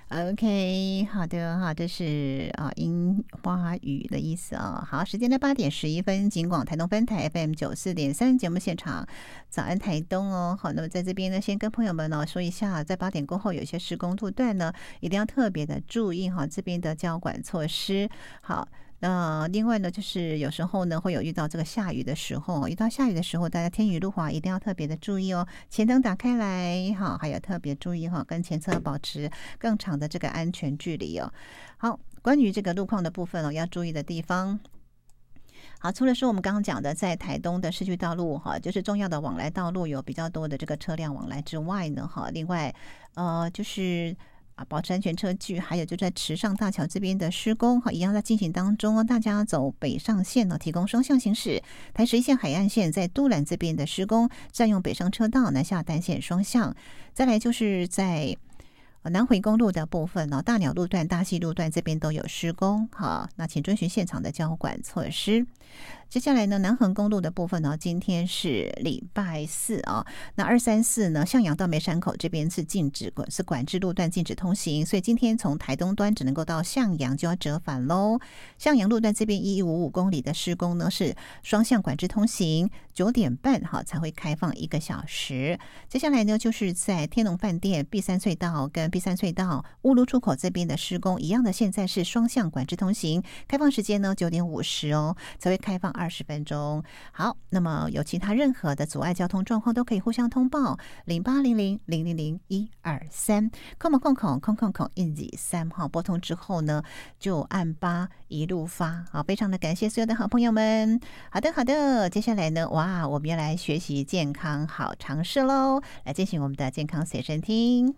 OK， 好的，好，这是樱花雨的意思啊。好，时间的8:11，警广台东分台 FM 94.3节目现场，早安台东哦。好，那么在这边呢，先跟朋友们说一下，在8点过后有些施工路段呢，一定要特别的注意哈，这边的交管措施。好。那另外呢，就是有时候呢会有遇到这个下雨的时候，遇到下雨的时候，大家天雨路滑一定要特别的注意哦。前灯打开来，好，还有特别注意哈，跟前车保持更长的这个安全距离哦。好，关于这个路况的部分要注意的地方。好，除了说我们刚刚讲的在台东的市区道路哈，就是重要的往来道路有比较多的这个车辆往来之外呢，哈，另外就是保持安全车距，还有就在池上大桥这边的施工一样在进行当中哦。大家走北上线提供双向行驶。台11线海岸线在都兰这边的施工，占用北上车道，南下单线双向。再来就是在南回公路的部分大鸟路段、大溪路段这边都有施工，好，那请遵循现场的交管措施。接下来呢，南横公路的部分今天是礼拜四那234呢，向阳到梅山口这边是管制路段禁止通行，所以今天从台东端只能够到向阳就要折返喽。向阳路段这边1155公里的施工呢是双向管制通行，9点半才会开放1个小时。接下来呢，就是在天龙饭店碧山隧道跟碧山隧道乌鲁出口这边的施工一样的，现在是双向管制通行，开放时间呢9点50才会开放20分钟。好，那么有其他任何的阻碍交通状况都可以互相通报0800000123空123号拨通之后呢，就按8一路发。好，非常的感谢所有的好朋友们。好的，接下来呢，我们要来学习健康好常识喽，来进行我们的健康随身听。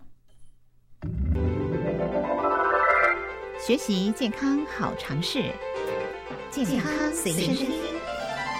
学习健康好常识，健康随身听。